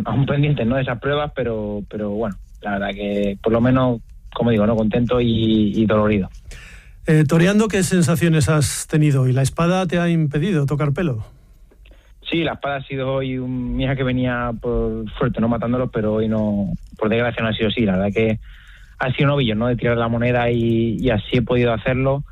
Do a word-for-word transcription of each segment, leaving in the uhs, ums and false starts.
aún, aún pendientes, ¿no?, de esas pruebas, pero, pero bueno, la verdad que por lo menos, como digo, no contento y, y dolorido. Eh, toreando, ¿qué sensaciones has tenido? ¿Y la espada te ha impedido tocar pelo? Sí, la espada ha sido hoy un mija que venía por suerte, no matándolos, pero hoy no, por desgracia no ha sido así. La verdad que ha sido un ovillo, ¿no?, de tirar la moneda y, y así he podido hacerlo.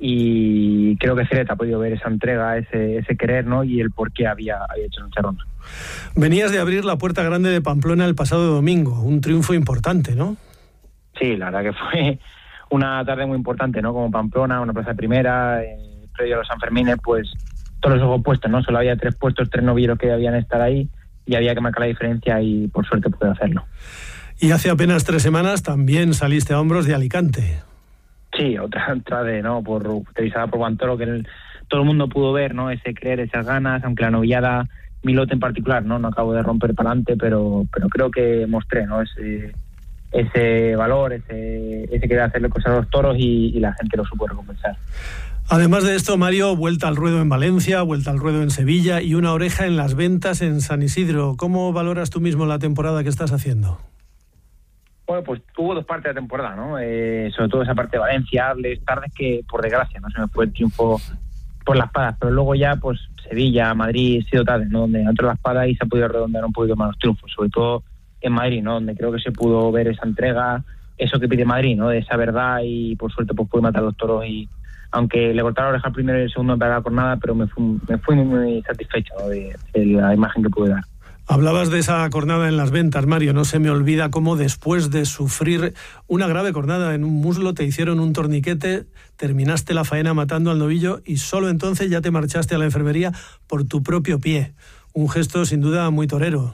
Y creo que Celeta ha podido ver esa entrega, ese, ese querer, ¿no?, y el por qué había, había hecho esa ronda. Venías de abrir la Puerta Grande de Pamplona el pasado domingo, un triunfo importante, ¿no? Sí, la verdad que fue una tarde muy importante, ¿no?, como Pamplona, una plaza de primera, eh, previo a los Sanfermines, pues todos los ojos puestos, ¿no? Solo había tres puestos, tres novilleros que debían estar ahí y había que marcar la diferencia y por suerte pude hacerlo. Y hace apenas tres semanas también saliste a hombros de Alicante. Sí, otra otra de, ¿no?, por televisada por Guantoro, que el, todo el mundo pudo ver, ¿no?, ese creer, esas ganas, aunque la novillada, mi lote en particular, ¿no?, no acabo de romper para adelante, pero pero creo que mostré, ¿no?, ese ese valor, ese ese querer hacerle cosas a los toros y, y la gente lo supo recompensar. Además de esto, Mario, vuelta al ruedo en Valencia, vuelta al ruedo en Sevilla y una oreja en las ventas en San Isidro. ¿Cómo valoras tú mismo la temporada que estás haciendo? Bueno, pues hubo dos partes de la temporada, ¿no? Eh, sobre todo esa parte de Valencia, Arles, tardes que, por desgracia, no se me fue el triunfo por las espadas, pero luego ya, pues, Sevilla, Madrid, ha sido tarde, ¿no?, donde entró la espada y se ha podido redondear un poquito más los triunfos, sobre todo en Madrid, ¿no?, donde creo que se pudo ver esa entrega, eso que pide Madrid, ¿no?, de esa verdad, y por suerte pues pude matar a los toros, y aunque le cortaron la oreja al primero y el segundo en la jornada, pero me fui, me fui muy, muy satisfecho, ¿no?, de, de la imagen que pude dar. Hablabas de esa cornada en las ventas, Mario. No se me olvida cómo después de sufrir una grave cornada en un muslo te hicieron un torniquete, terminaste la faena matando al novillo y solo entonces ya te marchaste a la enfermería por tu propio pie. Un gesto sin duda muy torero.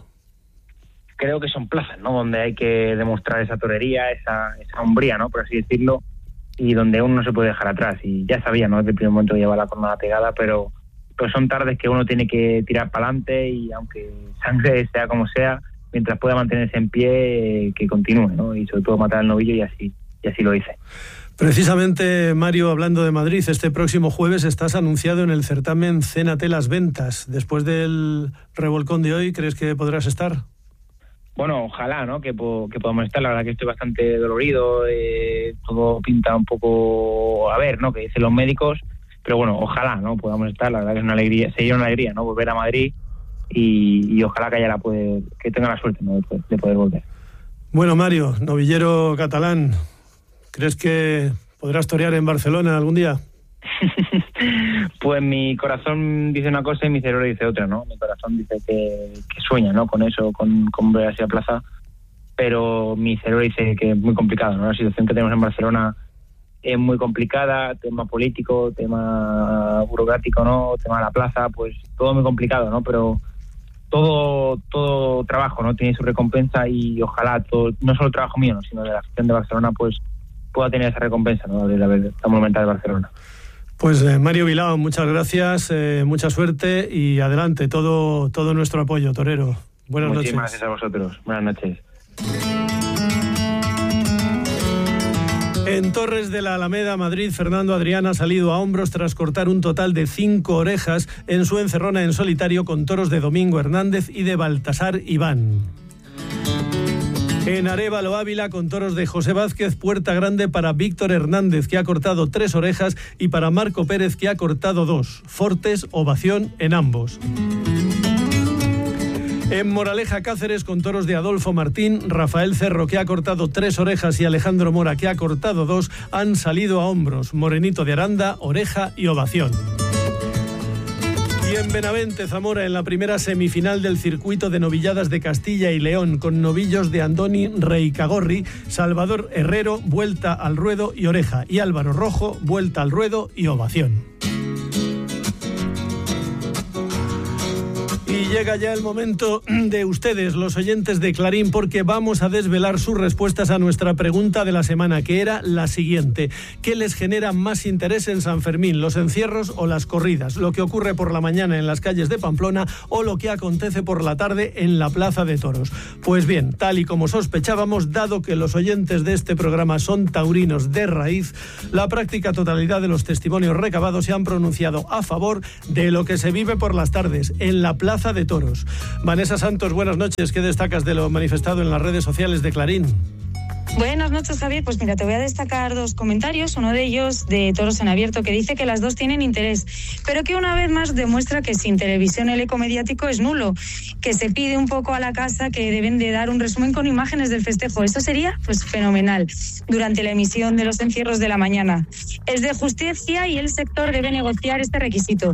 Creo que son plazas, ¿no?, donde hay que demostrar esa torería, esa, esa hombría, ¿no?, por así decirlo, y donde uno no se puede dejar atrás. Y ya sabía, ¿no?, desde el primer momento que llevaba la cornada pegada, pero... pues son tardes que uno tiene que tirar para adelante y aunque sangre sea como sea, mientras pueda mantenerse en pie, eh, que continúe, ¿no?, y sobre todo matar al novillo, y así y así lo hice. Precisamente, Mario, hablando de Madrid, este próximo jueves estás anunciado en el certamen Cénate las Ventas. Después del revolcón de hoy, ¿crees que podrás estar? Bueno, ojalá, ¿no?, que, po- que podamos estar. La verdad que estoy bastante dolorido, eh, todo pinta un poco a ver, ¿no?, que dicen los médicos. Pero bueno, ojalá, ¿no?, podamos estar. La verdad que es una alegría, sería una alegría, ¿no?, volver a Madrid y, y ojalá que haya la puede, que tenga la suerte, ¿no?, de, de poder volver. Bueno, Mario, novillero catalán, ¿crees que podrás torear en Barcelona algún día? Pues mi corazón dice una cosa y mi cerebro dice otra, ¿no? Mi corazón dice que, que sueña, ¿no?, con eso, con, con ver así a plaza, pero mi cerebro dice que es muy complicado, ¿no? La situación que tenemos en Barcelona es muy complicada, tema político, tema burocrático, ¿no?, tema de la plaza, pues todo muy complicado, ¿no? Pero todo todo trabajo, ¿no?, tiene su recompensa y ojalá todo, no solo el trabajo mío, ¿no?, sino de la afición de Barcelona, pues pueda tener esa recompensa, ¿no?, de la, de la monumental de Barcelona. Pues eh, Mario Bilao, muchas gracias, eh, mucha suerte y adelante, todo todo nuestro apoyo, torero. Buenas noches. Muchísimas gracias a vosotros. Buenas noches. En Torres de la Alameda, Madrid, Fernando Adrián ha salido a hombros tras cortar un total de cinco orejas en su encerrona en solitario con toros de Domingo Hernández y de Baltasar Iván. En Arévalo, Ávila, con toros de José Vázquez, puerta grande para Víctor Hernández, que ha cortado tres orejas, y para Marco Pérez, que ha cortado dos. Fortes, ovación en ambos. En Moraleja, Cáceres, con toros de Adolfo Martín, Rafael Cerro, que ha cortado tres orejas, y Alejandro Mora, que ha cortado dos, han salido a hombros. Morenito de Aranda, oreja y ovación. Y en Benavente, Zamora, en la primera semifinal del circuito de novilladas de Castilla y León, con novillos de Andoni Reicagorri, Salvador Herrero, vuelta al ruedo y oreja, y Álvaro Rojo, vuelta al ruedo y ovación. Y llega ya el momento de ustedes, los oyentes de Clarín, porque vamos a desvelar sus respuestas a nuestra pregunta de la semana, que era la siguiente: ¿qué les genera más interés en San Fermín, los encierros o las corridas? ¿Lo que ocurre por la mañana en las calles de Pamplona o lo que acontece por la tarde en la Plaza de Toros? Pues bien, tal y como sospechábamos, dado que los oyentes de este programa son taurinos de raíz, la práctica totalidad de los testimonios recabados se han pronunciado a favor de lo que se vive por las tardes en la Plaza de de toros. Vanessa Santos, buenas noches. ¿Qué destacas de lo manifestado en las redes sociales de Clarín? Buenas noches, Javier. Pues mira, te voy a destacar dos comentarios. Uno de ellos de Toros en Abierto, que dice que las dos tienen interés, pero que una vez más demuestra que sin televisión el eco mediático es nulo, que se pide un poco a la casa que deben de dar un resumen con imágenes del festejo. Eso sería pues fenomenal durante la emisión de los encierros de la mañana. Es de justicia y el sector debe negociar este requisito.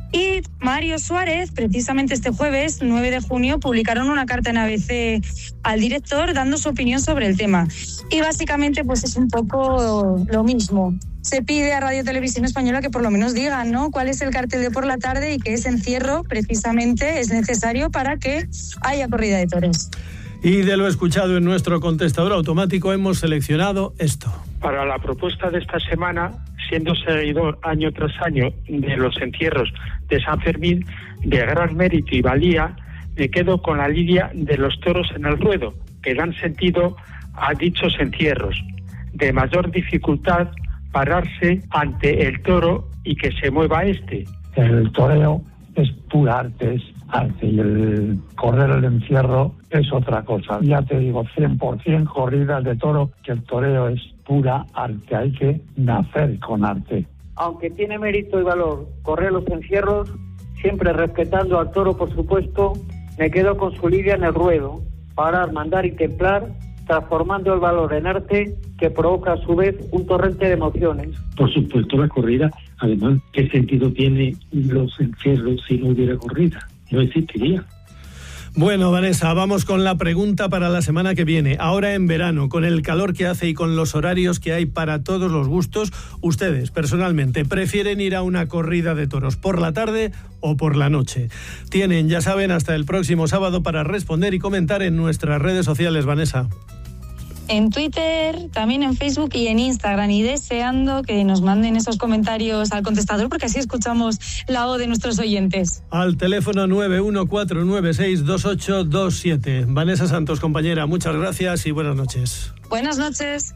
Y Mario Suárez, precisamente este jueves, nueve de junio, publicaron una carta en A B C al director dando su opinión sobre el tema. Y básicamente pues es un poco lo mismo. Se pide a Radio Televisión Española que por lo menos digan, ¿no?, cuál es el cartel de por la tarde y que ese encierro precisamente es necesario para que haya corrida de toros. Y de lo escuchado en nuestro contestador automático hemos seleccionado esto. Para la propuesta de esta semana, siendo seguidor año tras año de los entierros de San Fermín, de gran mérito y valía, me quedo con la lidia de los toros en el ruedo, que dan sentido a dichos entierros. De mayor dificultad pararse ante el toro y que se mueva este. El toreo es pura arte, es arte, y el correr el encierro es otra cosa. Ya te digo, cien por ciento corridas de toro, que el toreo es pura arte, hay que nacer con arte. Aunque tiene mérito y valor correr los encierros, siempre respetando al toro, por supuesto, me quedo con su lidia en el ruedo, parar, mandar y templar, transformando el valor en arte que provoca a su vez un torrente de emociones. Por supuesto la corrida, además, ¿qué sentido tiene los encierros si no hubiera corrida? No existiría. Bueno, Vanessa, vamos con la pregunta para la semana que viene. Ahora en verano, con el calor que hace y con los horarios que hay para todos los gustos, ustedes, personalmente, ¿prefieren ir a una corrida de toros por la tarde o por la noche? Tienen, ya saben, hasta el próximo sábado para responder y comentar en nuestras redes sociales, Vanessa. En Twitter, también en Facebook y en Instagram, y deseando que nos manden esos comentarios al contestador, porque así escuchamos la voz de nuestros oyentes. Al teléfono nueve uno cuatro nueve seis dos ocho dos siete. Vanessa Santos, compañera, muchas gracias y buenas noches. Buenas noches.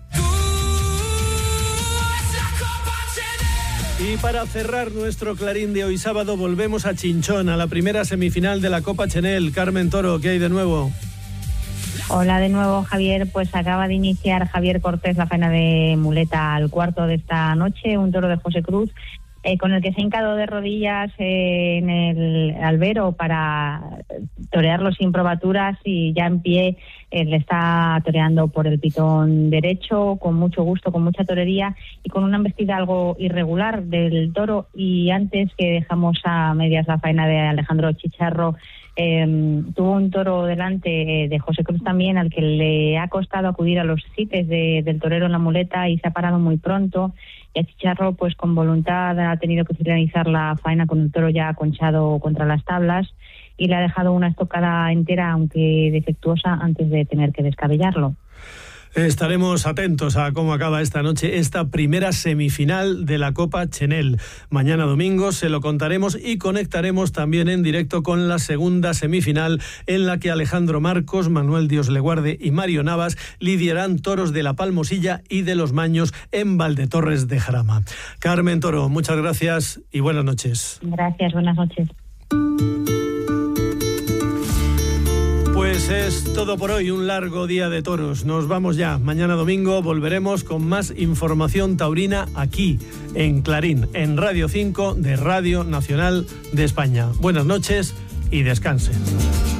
Y para cerrar nuestro Clarín de hoy sábado, volvemos a Chinchón, a la primera semifinal de la Copa Chenel. Carmen Toro, ¿qué hay de nuevo? Hola de nuevo, Javier. Pues acaba de iniciar Javier Cortés la faena de muleta al cuarto de esta noche, un toro de José Cruz, eh, con el que se ha hincado de rodillas eh, en el albero para torearlo sin probaturas, y ya en pie eh, le está toreando por el pitón derecho, con mucho gusto, con mucha torería y con una embestida algo irregular del toro. Y antes que dejamos a medias la faena de Alejandro Chicharro, Eh, tuvo un toro delante de José Cruz también, al que le ha costado acudir a los cites de, del torero en la muleta, y se ha parado muy pronto, y a Chicharro pues con voluntad ha tenido que finalizar la faena con el toro ya aconchado contra las tablas, y le ha dejado una estocada entera, aunque defectuosa, antes de tener que descabellarlo. Estaremos atentos a cómo acaba esta noche esta primera semifinal de la Copa Chenel. Mañana domingo se lo contaremos y conectaremos también en directo con la segunda semifinal, en la que Alejandro Marcos, Manuel Dios le guarde y Mario Navas lidiarán toros de la Palmosilla y de los Maños en Valdetorres de Jarama. Carmen Toro, muchas gracias y buenas noches. Gracias, buenas noches. Pues es todo por hoy, un largo día de toros. Nos vamos ya. Mañana domingo volveremos con más información taurina aquí, en Clarín, en Radio cinco de Radio Nacional de España. Buenas noches y descansen.